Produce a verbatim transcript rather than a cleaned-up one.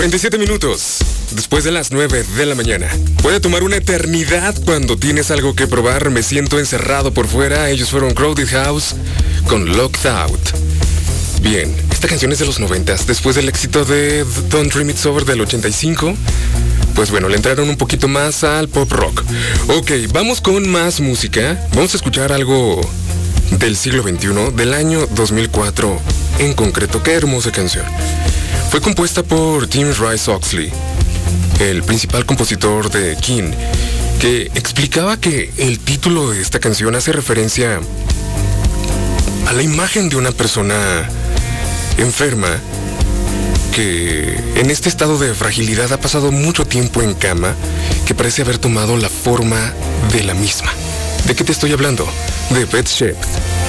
cuarenta y siete minutos después de las nueve de la mañana. Puede tomar una eternidad cuando tienes algo que probar. Me siento encerrado por fuera. Ellos fueron Crowded House con Locked Out. Bien, esta canción es de los noventas. Después del éxito de Don't Dream It's Over del ochenta y cinco, pues bueno, le entraron un poquito más al pop rock. Ok, vamos con más música. Vamos a escuchar algo del siglo veintiuno, del año dos mil cuatro en concreto. Qué hermosa canción. Fue compuesta por Tim Rice Oxley, el principal compositor de King, que explicaba que el título de esta canción hace referencia a la imagen de una persona enferma que en este estado de fragilidad ha pasado mucho tiempo en cama, que parece haber tomado la forma de la misma. ¿De qué te estoy hablando? De Pet Shep.